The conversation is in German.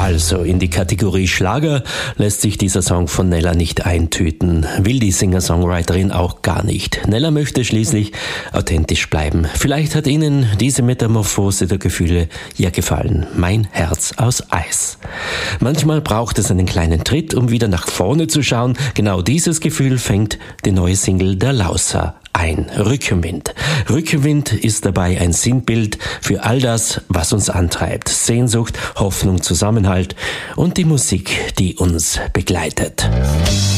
Also, in die Kategorie Schlager lässt sich dieser Song von Nella nicht eintüten, will die Singer-Songwriterin auch gar nicht. Nella möchte schließlich authentisch bleiben. Vielleicht hat Ihnen diese Metamorphose der Gefühle ja gefallen. Mein Herz aus Eis. Manchmal braucht es einen kleinen Tritt, um wieder nach vorne zu schauen. Genau dieses Gefühl fängt die neue Single der Lauser ein. Rückenwind. Rückenwind ist dabei ein Sinnbild für all das, was uns antreibt. Sehnsucht, Hoffnung, Zusammenhalt und die Musik, die uns begleitet.